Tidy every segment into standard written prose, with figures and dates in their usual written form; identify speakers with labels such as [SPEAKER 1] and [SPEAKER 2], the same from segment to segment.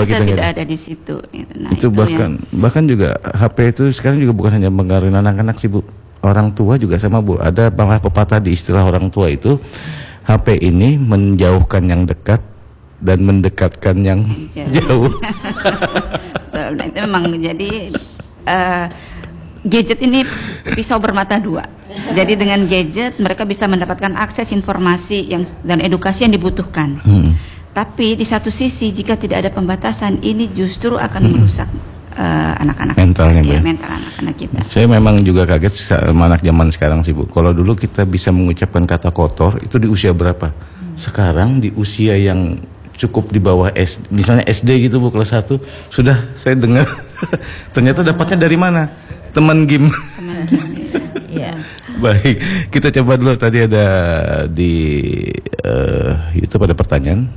[SPEAKER 1] kalau kita
[SPEAKER 2] tidak ada di situ. Nah,
[SPEAKER 1] itu bahkan juga HP itu sekarang juga bukan hanya mengaruhi anak-anak sih Bu, orang tua juga sama Bu. Ada malah pepatah di istilah orang tua itu, HP ini menjauhkan yang dekat dan mendekatkan yang jauh.
[SPEAKER 2] Nah, itu memang jadi gadget ini pisau bermata dua. Jadi dengan gadget mereka bisa mendapatkan akses informasi dan edukasi yang dibutuhkan. Tapi di satu sisi jika tidak ada pembatasan, ini justru akan merusak anak-anak
[SPEAKER 1] mentalnya,
[SPEAKER 2] mental anak-anak kita.
[SPEAKER 1] Saya memang juga kaget sama anak zaman sekarang sih Bu. Kalau dulu kita bisa mengucapkan kata kotor itu di usia berapa? Sekarang di usia yang cukup di bawah misalnya SD gitu Bu, kelas 1 sudah saya dengar. Ternyata dapatnya dari mana? Teman game.
[SPEAKER 2] Ya.
[SPEAKER 1] Baik, kita coba dulu, tadi ada di YouTube ada pertanyaan.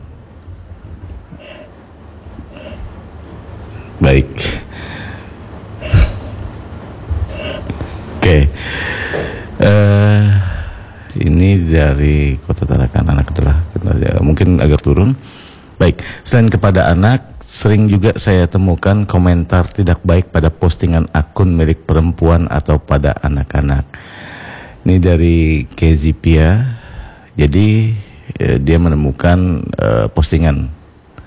[SPEAKER 1] Baik. Oke. Ini dari Kota Tarakan, anak adalah mungkin agak turun. Baik, selain kepada anak, sering juga saya temukan komentar tidak baik pada postingan akun milik perempuan atau pada anak-anak. Ini dari Kezipia. Jadi dia menemukan postingan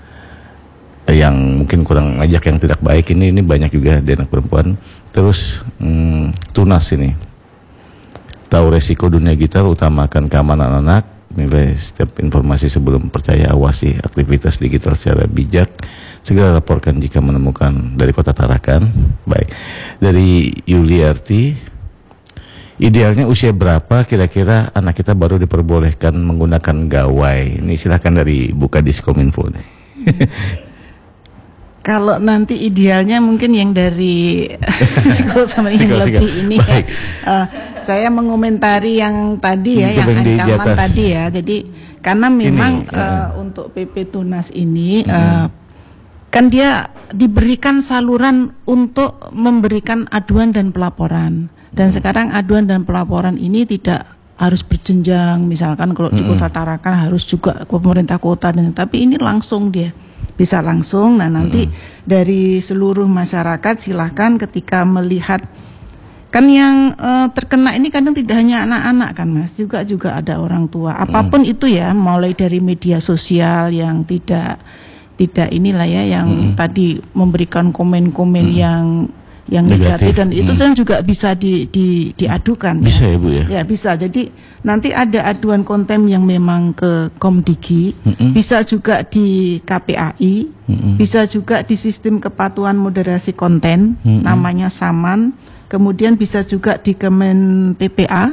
[SPEAKER 1] yang mungkin kurang ajak, yang tidak baik. Ini banyak juga di anak perempuan. Terus tunas ini, tahu resiko dunia digital, utamakan keamanan anak, nilai setiap informasi sebelum percaya, awasi aktivitas digital secara bijak, segera laporkan jika menemukan. Dari Kota Tarakan. Baik, dari Yuliarti, idealnya usia berapa kira-kira anak kita baru diperbolehkan menggunakan gawai? Ini silahkan dari Buka Diskominfo.
[SPEAKER 3] Kalau nanti idealnya mungkin yang dari psiko sama yang lebih ini ya. Saya mengomentari yang tadi ya, yang ancaman tadi ya. Jadi karena memang untuk PP Tunas ini kan dia diberikan saluran untuk memberikan aduan dan pelaporan. Dan sekarang aduan dan pelaporan ini tidak harus berjenjang. Misalkan kalau di Kota Tarakan harus juga ke pemerintah kota, tapi ini langsung dia bisa langsung. Nah nanti dari seluruh masyarakat silahkan ketika melihat, kan yang terkena ini kadang tidak hanya anak-anak kan Mas, juga ada orang tua. Apapun itu ya, mulai dari media sosial yang tidak inilah ya, yang tadi memberikan komen-komen yang negatif, dan itu kan juga bisa diadukan.
[SPEAKER 1] Bisa ya Bu ya?
[SPEAKER 3] Ya bisa. Jadi nanti ada aduan konten yang memang ke Komdigi, bisa juga di KPAI, bisa juga di sistem kepatuhan moderasi konten, namanya Saman, kemudian bisa juga di Kemen PPA,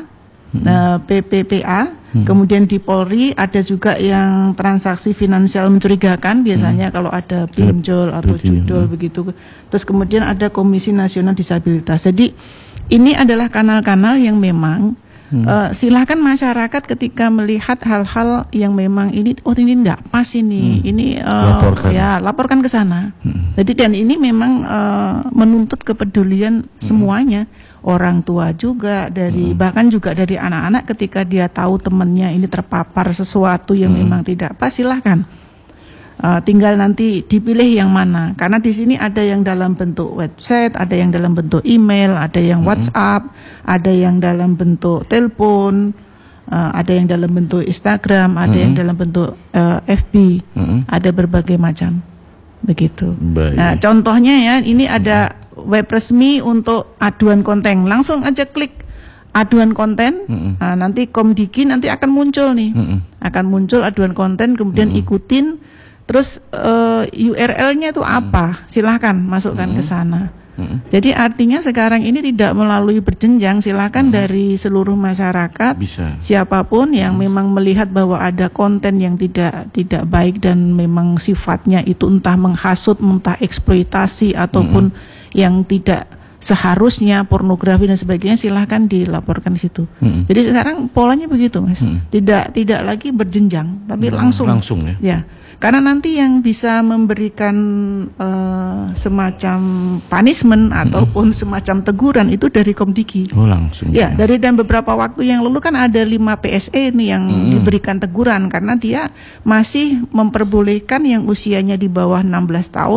[SPEAKER 3] PPPA, kemudian di Polri ada juga yang transaksi finansial mencurigakan, biasanya kalau ada pinjol atau judol begitu. Terus kemudian ada Komisi Nasional Disabilitas. Jadi ini adalah kanal-kanal yang memang silahkan masyarakat ketika melihat hal-hal yang memang ini tidak pas ini laporkan ke sana. Jadi dan ini memang menuntut kepedulian semuanya, orang tua juga, bahkan juga dari anak-anak ketika dia tahu temannya ini terpapar sesuatu yang memang tidak pas, silahkan. Tinggal nanti dipilih yang mana, karena di sini ada yang dalam bentuk website, ada yang dalam bentuk email, ada yang WhatsApp, ada yang dalam bentuk telepon, ada yang dalam bentuk Instagram, ada yang dalam bentuk FB, ada berbagai macam begitu. Nah contohnya ya, ini ada web resmi untuk aduan konten, langsung aja klik aduan konten, nanti Komdigi nanti akan muncul nih, akan muncul aduan konten, kemudian ikutin. Terus URL-nya itu apa? Silahkan masukkan ke sana. Jadi artinya sekarang ini tidak melalui berjenjang, silahkan dari seluruh masyarakat, siapapun yang memang melihat bahwa ada konten yang tidak baik dan memang sifatnya itu entah menghasut, entah eksploitasi ataupun yang tidak seharusnya pornografi dan sebagainya, silahkan dilaporkan di situ. Jadi sekarang polanya begitu Mas, tidak lagi berjenjang, tapi langsung ya. Karena nanti yang bisa memberikan semacam punishment ataupun semacam teguran itu dari Komdigi.
[SPEAKER 1] Langsung. Ya,
[SPEAKER 3] dan beberapa waktu yang lalu kan ada 5 PSE nih yang diberikan teguran karena dia masih memperbolehkan yang usianya di bawah 16 tahun